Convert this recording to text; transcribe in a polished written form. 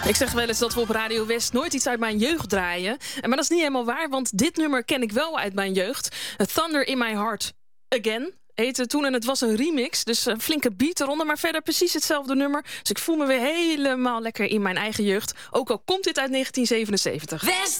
Ik zeg wel eens dat we op Radio West nooit iets uit mijn jeugd draaien. Maar dat is niet helemaal waar, want dit nummer ken ik wel uit mijn jeugd. Thunder in My Heart Again heette toen en het was een remix. Dus een flinke beat eronder, maar verder precies hetzelfde nummer. Dus ik voel me weer helemaal lekker in mijn eigen jeugd. Ook al komt dit uit 1977.